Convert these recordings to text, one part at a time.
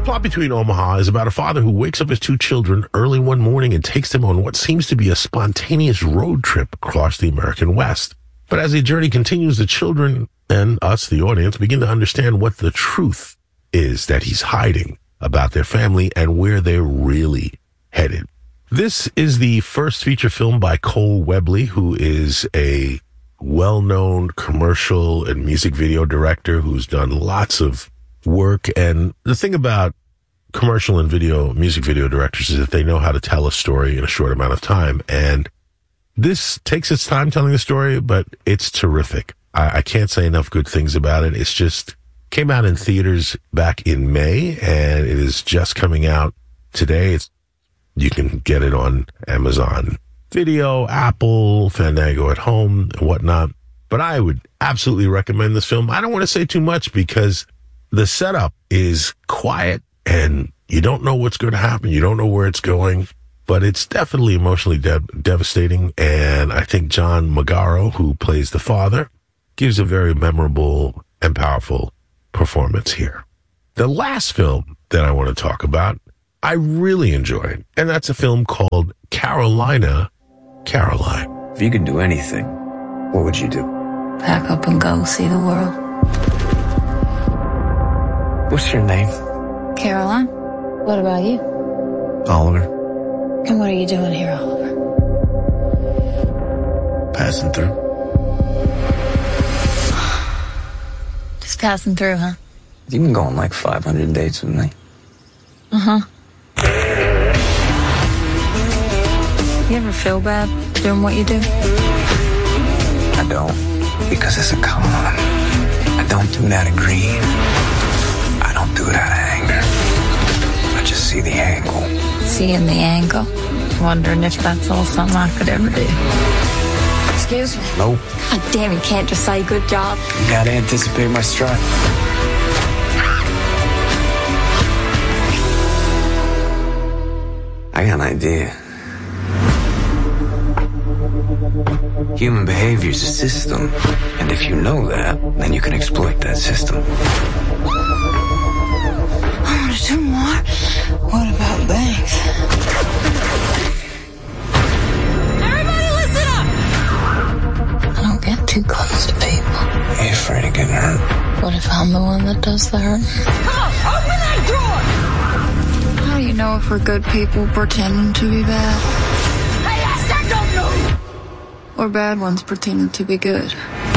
Plot Between Omaha is about a father who wakes up his two children early one morning and takes them on what seems to be a spontaneous road trip across the American West. But as the journey continues, the children and us, the audience, begin to understand what the truth is that he's hiding about their family and where they're really headed. This is the first feature film by Cole Webley, who is a well-known commercial and music video director who's done lots of work. And the thing about commercial and music video directors is that they know how to tell a story in a short amount of time. And this takes its time telling the story, but it's terrific. I can't say enough good things about it. It's just came out in theaters back in May, and it is just coming out today. You can get it on Amazon Video, Apple, Fandango at home, and whatnot. But I would absolutely recommend this film. I don't want to say too much because the setup is quiet and you don't know what's going to happen. You don't know where it's going, but it's definitely emotionally devastating. And I think John Magaro, who plays the father, gives a very memorable and powerful performance here. The last film that I want to talk about, I really enjoyed, and that's a film called Carolina, Caroline. If you could do anything, what would you do? Pack up and go see the world. What's your name? Caroline. What about you? Oliver. And what are you doing here, Oliver? Passing through. Just passing through, huh? You've been going like 500 dates with me. Uh-huh. You ever feel bad doing what you do? I don't, because it's a con. I don't do it out of greed. I don't do it out of anger. I just see the angle. Seeing the angle? Wondering if that's all something I could ever do. Excuse me? Nope. God damn, you can't just say good job. You gotta anticipate my stride. I got an idea. Human behavior is a system, and if you know that, then you can exploit that system. I want to do more. What about banks? Everybody listen up! I don't get too close to people. Are you afraid of getting hurt? What if I'm the one that does the hurting? Come on, open that door! How do you know if we're good people pretending to be bad? Hey, I said don't move! Or bad ones pretending to be good?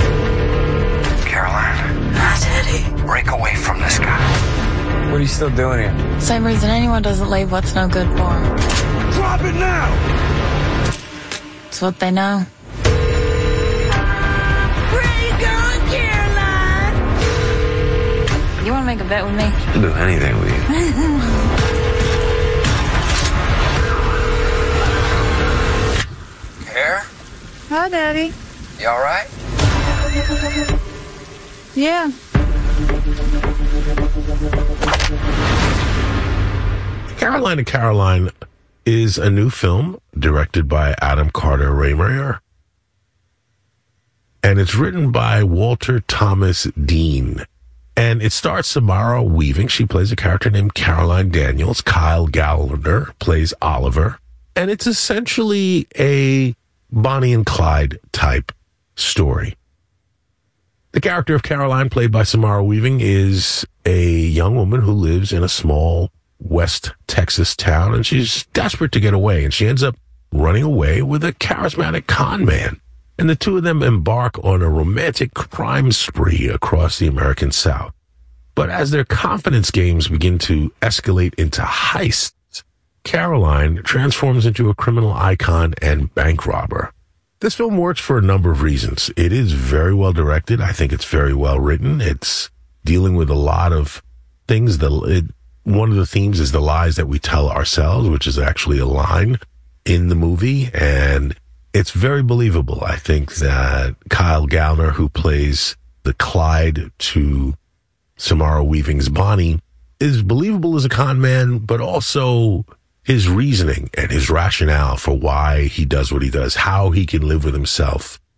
Caroline. Hi, Daddy. Break away from this guy. What are you still doing here? Same reason anyone doesn't leave what's no good for them. Drop it now! It's what they know. Pretty girl, Caroline! You want to make a bet with me? I'll do anything with you. Hair? Hi, Daddy. You all right? Yeah. Carolina, Caroline is a new film directed by Adam Carter Raymer, and it's written by Walter Thomas Dean. And it stars Samara Weaving. She plays a character named Caroline Daniels. Kyle Gallagher plays Oliver. And it's essentially a Bonnie and Clyde type story. The character of Caroline, played by Samara Weaving, is a young woman who lives in a small West Texas town, and she's desperate to get away, and she ends up running away with a charismatic con man. And the two of them embark on a romantic crime spree across the American South. But as their confidence games begin to escalate into heists, Caroline transforms into a criminal icon and bank robber. This film works for a number of reasons. It is very well directed. I think it's very well written. It's dealing with a lot of things. One of the themes is the lies that we tell ourselves, which is actually a line in the movie, and it's very believable. I think that Kyle Gallner, who plays the Clyde to Samara Weaving's Bonnie, is believable as a con man, but also his reasoning and his rationale for why he does what he does, how he can live with himself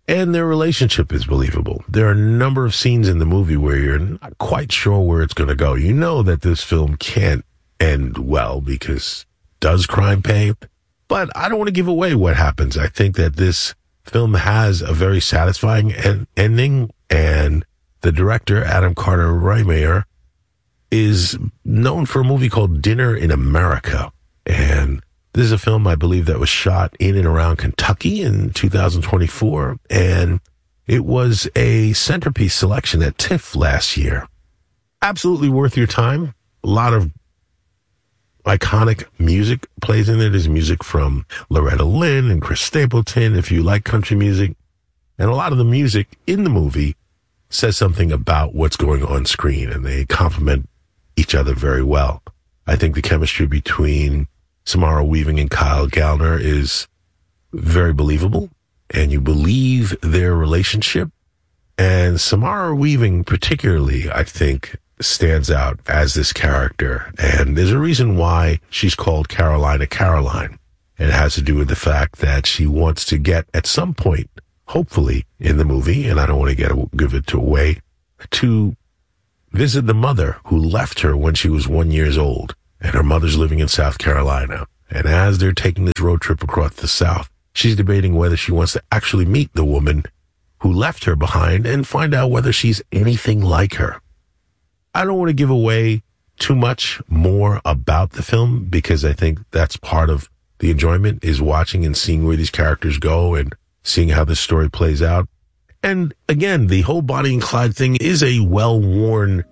And their relationship is believable. There are a number of scenes in the movie where you're not quite sure where it's going to go. You know that this film can't end well because does crime pay? But I don't want to give away what happens. I think that this film has a very satisfying ending, and the director, Adam Carter Reimeyer, is known for a movie called Dinner in America. And this is a film, I believe, that was shot in and around Kentucky in 2024, and it was a centerpiece selection at TIFF last year. Absolutely worth your time. A lot of iconic music plays in there. There's music from Loretta Lynn and Chris Stapleton, if you like country music. And a lot of the music in the movie says something about what's going on screen, and they complement each other very well. I think the chemistry between Samara Weaving and Kyle Gallner is very believable, and you believe their relationship. And Samara Weaving particularly, I think, stands out as this character. And there's a reason why she's called Carolina Caroline. It has to do with the fact that she wants to get, at some point, hopefully in the movie, and I don't want to give it away, to visit the mother who left her when she was 1 year old. And her mother's living in South Carolina. And as they're taking this road trip across the South, she's debating whether she wants to actually meet the woman who left her behind and find out whether she's anything like her. I don't want to give away too much more about the film because I think that's part of the enjoyment, is watching and seeing where these characters go and seeing how this story plays out. And again, the whole Bonnie and Clyde thing is a well-worn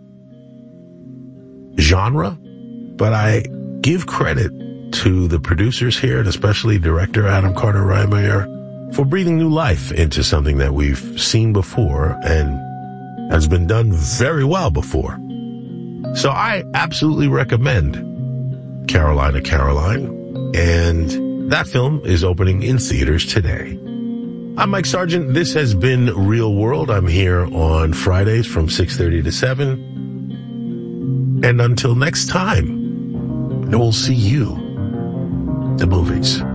genre. But I give credit to the producers here, and especially director Adam Carter Reimeyer, for breathing new life into something that we've seen before and has been done very well before. So I absolutely recommend Carolina Caroline, and that film is opening in theaters today. I'm Mike Sargent. This has been Real World. I'm here on Fridays from 6:30 to 7. And until next time, and we'll see you at the movies.